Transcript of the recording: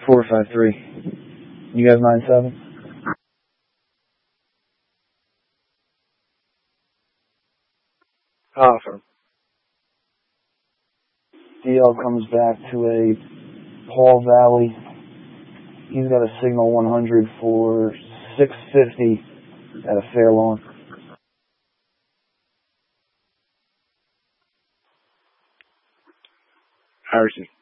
453. You guys 9-7? Awesome. DL comes back to a Paul Valley. He's got a signal 100 for 650 at a fair lawn. Harrison.